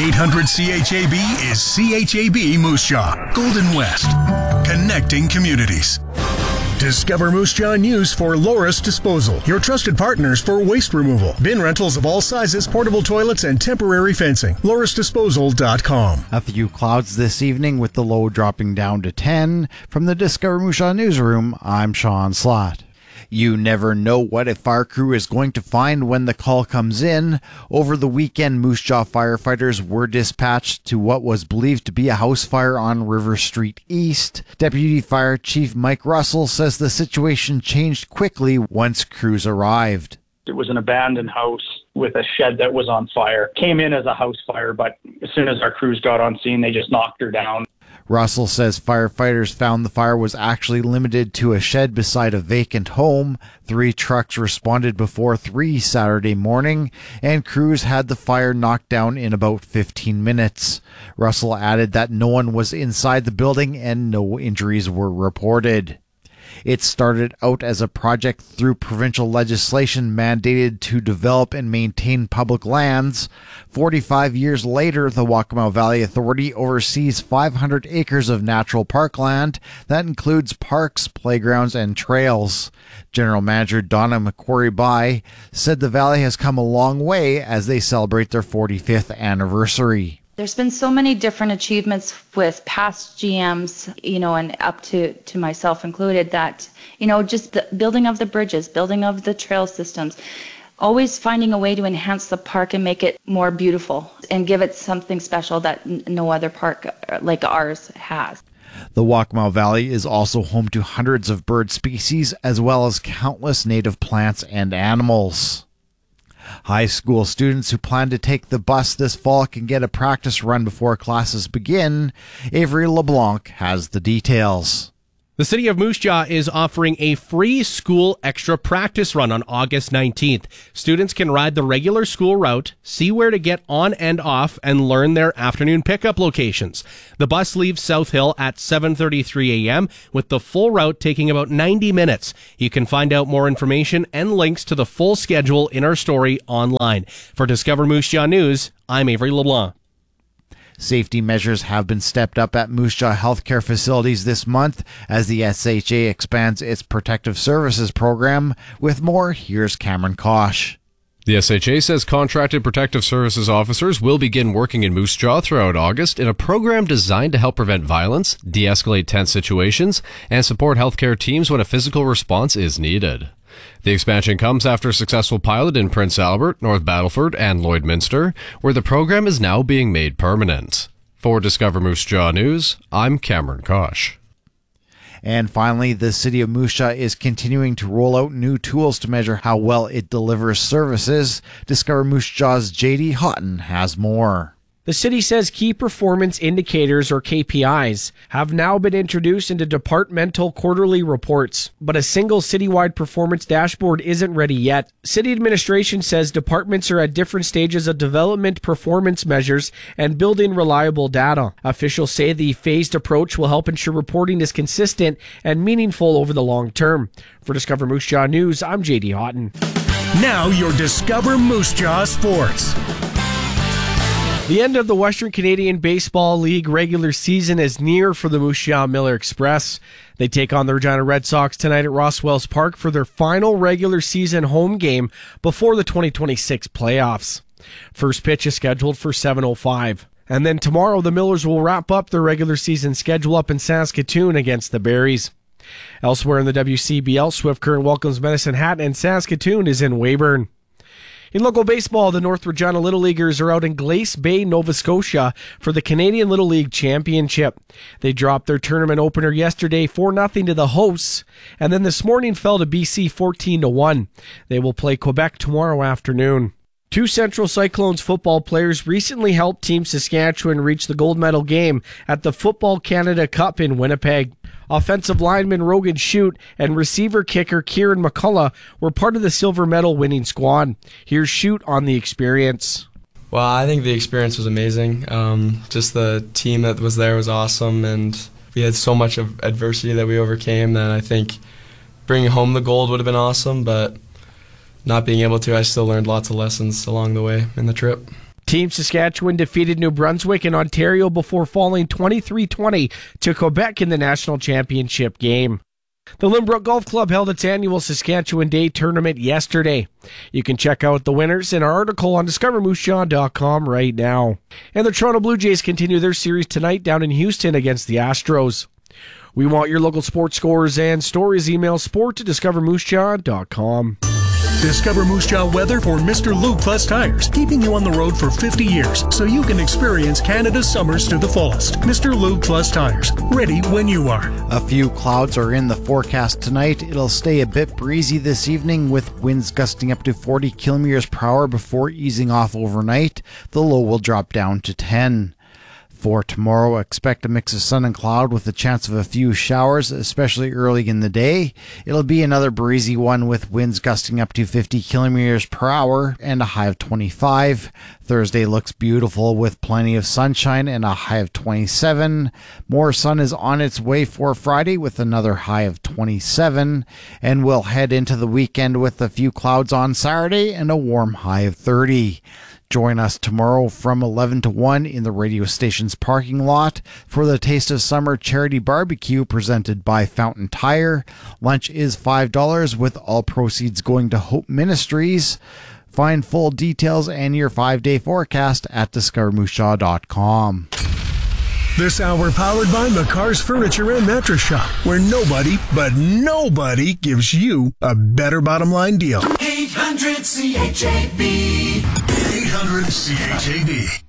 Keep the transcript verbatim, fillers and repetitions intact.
eight hundred C H A B is C H A B Moose Jaw, Golden West, connecting communities. Discover Moose Jaw News for Loris Disposal, your trusted partners for waste removal. Bin rentals of all sizes, portable toilets, and temporary fencing. loris disposal dot com. A few clouds this evening with the low dropping down to ten. From the Discover Moose Jaw Newsroom, I'm Sean Slott. You never know what a fire crew is going to find when the call comes in. Over the weekend, Moose Jaw firefighters were dispatched to what was believed to be a house fire on River Street East. Deputy Fire Chief Mike Russell says the situation changed quickly once crews arrived. It was an abandoned house with a shed that was on fire. Came in as a house fire, but as soon as our crews got on scene, they just knocked her down. Russell says firefighters found the fire was actually limited to a shed beside a vacant home. Three trucks responded before three Saturday morning, and crews had the fire knocked down in about fifteen minutes. Russell added that no one was inside the building and no injuries were reported. It started out as a project through provincial legislation mandated to develop and maintain public lands. forty-five years later, the Waccamaw Valley Authority oversees five hundred acres of natural parkland that includes parks, playgrounds, and trails. General Manager Donna McQuarrie-By said the valley has come a long way as they celebrate their forty-fifth anniversary. There's been so many different achievements with past G Ms, you know, and up to, to myself included that, you know, just the building of the bridges, building of the trail systems, always finding a way to enhance the park and make it more beautiful and give it something special that n- no other park like ours has. The Waccamaw Valley is also home to hundreds of bird species as well as countless native plants and animals. High school students who plan to take the bus this fall can get a practice run before classes begin. Avery LeBlanc has the details. The City of Moose Jaw is offering a free school extra practice run on August nineteenth. Students can ride the regular school route, see where to get on and off, and learn their afternoon pickup locations. The bus leaves South Hill at seven thirty-three a.m., with the full route taking about ninety minutes. You can find out more information and links to the full schedule in our story online. For Discover Moose Jaw News, I'm Avery LeBlanc. Safety measures have been stepped up at Moose Jaw healthcare facilities this month as the S H A expands its protective services program. With more, here's Cameron Kosh. The S H A says contracted protective services officers will begin working in Moose Jaw throughout August in a program designed to help prevent violence, de-escalate tense situations, and support healthcare teams when a physical response is needed. The expansion comes after a successful pilot in Prince Albert, North Battleford, and Lloydminster, where the program is now being made permanent. For Discover Moose Jaw News, I'm Cameron Kosh. And finally, the City of Moose Jaw is continuing to roll out new tools to measure how well it delivers services. Discover Moose Jaw's J D Houghton has more. The city says key performance indicators, or K P Is, have now been introduced into departmental quarterly reports, but a single citywide performance dashboard isn't ready yet. City administration says departments are at different stages of development performance measures and building reliable data. Officials say the phased approach will help ensure reporting is consistent and meaningful over the long term. For Discover Moose Jaw News, I'm J D Houghton. Now your Discover Moose Jaw Sports. The end of the Western Canadian Baseball League regular season is near for the Moose Jaw Miller Express. They take on the Regina Red Sox tonight at Rosswells Park for their final regular season home game before the twenty twenty-six playoffs. First pitch is scheduled for seven oh five. And then tomorrow the Millers will wrap up their regular season schedule up in Saskatoon against the Berries. Elsewhere in the W C B L, Swift Current welcomes Medicine Hat, and Saskatoon is in Weyburn. In local baseball, the North Regina Little Leaguers are out in Glace Bay, Nova Scotia for the Canadian Little League Championship. They dropped their tournament opener yesterday four nothing to the hosts, and then this morning fell to B C fourteen to one. They will play Quebec tomorrow afternoon. Two Central Cyclones football players recently helped Team Saskatchewan reach the gold medal game at the Football Canada Cup in Winnipeg. Offensive lineman Rogan Shute and receiver kicker Kieran McCullough were part of the silver medal winning squad. Here's Shute on the experience. Well, I think the experience was amazing. Um, just the team that was there was awesome, and we had so much of adversity that we overcame that I think bringing home the gold would have been awesome, but not being able to, I still learned lots of lessons along the way in the trip. Team Saskatchewan defeated New Brunswick in Ontario before falling twenty-three twenty to Quebec in the national championship game. The Lynbrook Golf Club held its annual Saskatchewan Day tournament yesterday. You can check out the winners in our article on discover moose jaw dot com right now. And the Toronto Blue Jays continue their series tonight down in Houston against the Astros. We want your local sports scores and stories. Email sport to discover moose jaw dot com. Discover Moose Jaw weather for Mister Lube Plus Tires, keeping you on the road for fifty years so you can experience Canada's summers to the fullest. Mister Lube Plus Tires, ready when you are. A few clouds are in the forecast tonight. It'll stay a bit breezy this evening with winds gusting up to forty kilometers per hour before easing off overnight. The low will drop down to ten. For tomorrow, expect a mix of sun and cloud with a chance of a few showers, especially early in the day. It'll be another breezy one with winds gusting up to fifty kilometers per hour and a high of twenty-five. Thursday looks beautiful with plenty of sunshine and a high of twenty-seven. More sun is on its way for Friday with another high of twenty-seven. And we'll head into the weekend with a few clouds on Saturday and a warm high of thirty. Join us tomorrow from eleven to one in the radio station's parking lot for the Taste of Summer Charity Barbecue presented by Fountain Tire. Lunch is five dollars with all proceeds going to Hope Ministries. Find full details and your five-day forecast at discover moose jaw dot com. This hour powered by McCarr's Furniture and Mattress Shop, where nobody, but nobody gives you a better bottom line deal. eight hundred C H A B. eight hundred C H A B.